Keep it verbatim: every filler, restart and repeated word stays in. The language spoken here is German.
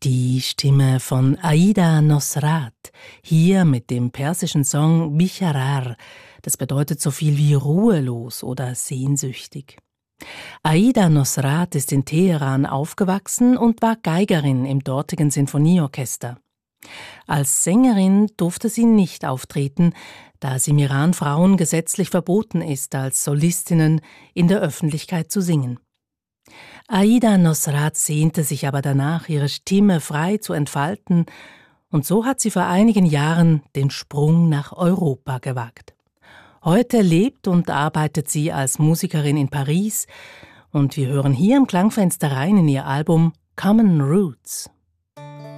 Die Stimme von Aida Nosrat, hier mit dem persischen Song Bicharar, das bedeutet so viel wie ruhelos oder sehnsüchtig. Aida Nosrat ist in Teheran aufgewachsen und war Geigerin im dortigen Sinfonieorchester. Als Sängerin durfte sie nicht auftreten, da es im Iran Frauen gesetzlich verboten ist, als Solistinnen in der Öffentlichkeit zu singen. Aida Nosrat sehnte sich aber danach, ihre Stimme frei zu entfalten, und so hat sie vor einigen Jahren den Sprung nach Europa gewagt. Heute lebt und arbeitet sie als Musikerin in Paris, und wir hören hier im Klangfenster rein in ihr Album Common Roots.